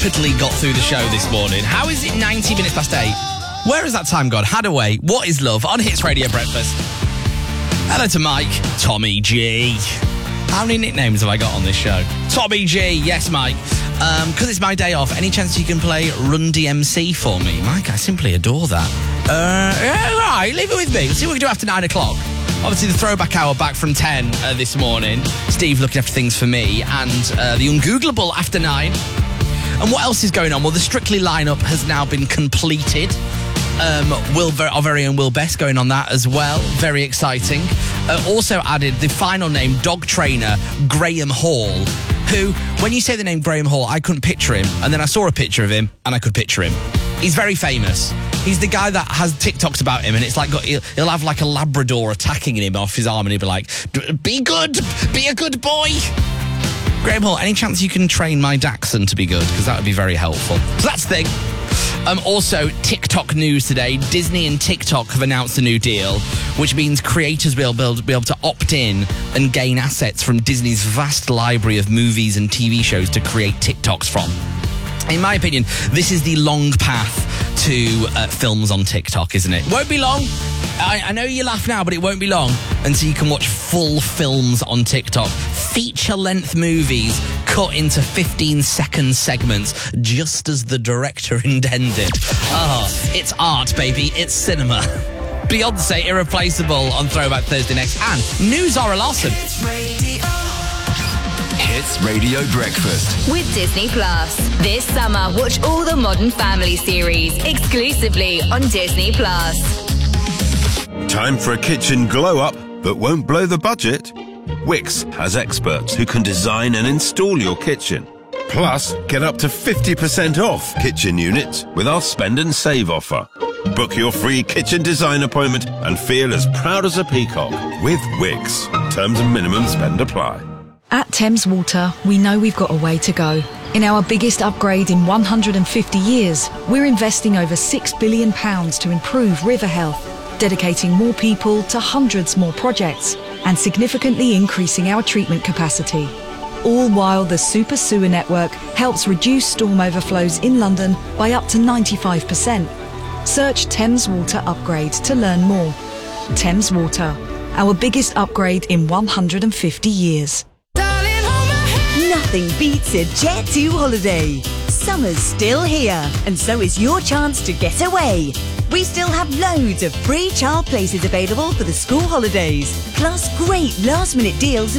rapidly got through the show this morning. How is it 90 minutes past 8? Where has that time gone? Hadaway, What is Love on Hits Radio Breakfast. Hello to Mike, Tommy G. How many nicknames have I got on this show? Tommy G, yes, Mike. Because it's my day off, any chance you can play Run DMC for me? Mike, I simply adore that. Yeah, right, leave it with me. Let's see what we can do after 9 o'clock. Obviously, the throwback hour back from 10 this morning. Steve looking after things for me. And the Ungoogleable after 9. And what else is going on? Well, the Strictly lineup has now been completed. Our very own Will Best going on that as well. Very exciting. Also added the final name, dog trainer Graham Hall, who, when you say the name Graham Hall, I couldn't picture him. And then I saw a picture of him and I could picture him. He's very famous. He's the guy that has TikToks about him, and it's like he'll have like a Labrador attacking him off his arm, and he'll be like, be good, be a good boy. Graham Hall, any chance you can train my Dachshund to be good? Because that would be very helpful. So that's the thing. Also, TikTok news today. Disney and TikTok have announced a new deal, which means creators will be able to opt in and gain assets from Disney's vast library of movies and TV shows to create TikToks from. In my opinion, this is the long path to films on TikTok, isn't it? Won't be long. I know you laugh now, but it won't be long until you can watch full films on TikTok. Feature-length movies cut into 15-second segments, just as the director intended. It's art, baby. It's cinema. Beyonce, Irreplaceable on Throwback Thursday next. And new Zara Larsson. Hits Radio Breakfast with Disney Plus. This summer, watch all the Modern Family series exclusively on Disney Plus. Time for a kitchen glow-up that won't blow the budget? Wix has experts who can design and install your kitchen. Plus, get up to 50% off kitchen units with our Spend and Save offer. Book your free kitchen design appointment and feel as proud as a peacock with Wix. Terms and minimum spend apply. At Thames Water, we know we've got a way to go. In our biggest upgrade in 150 years, we're investing over £6 billion to improve river health, dedicating more people to hundreds more projects, and significantly increasing our treatment capacity. All while the Super Sewer Network helps reduce storm overflows in London by up to 95%. Search Thames Water Upgrade to learn more. Thames Water, our biggest upgrade in 150 years. Nothing beats a Jet2 holiday. Summer's still here, and so is your chance to get away. We still have loads of free child places available for the school holidays, plus great last-minute deals